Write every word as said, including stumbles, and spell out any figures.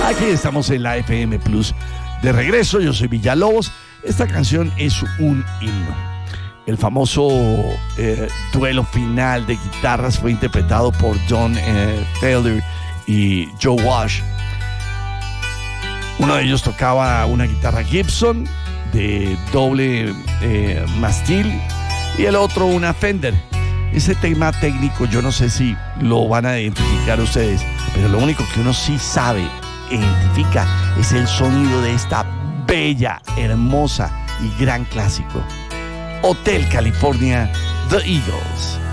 Aquí estamos en la F M Plus de regreso. Yo soy Villalobos. Esta canción es un himno. El famoso eh, duelo final de guitarras fue interpretado por Don eh, Felder y Joe Walsh. Uno de ellos tocaba una guitarra Gibson de doble eh, mástil y el otro una Fender. Ese tema técnico yo no sé si lo van a identificar ustedes, pero lo único que uno sí sabe, identifica, es el sonido de esta bella, hermosa y gran clásico. Hotel California, The Eagles.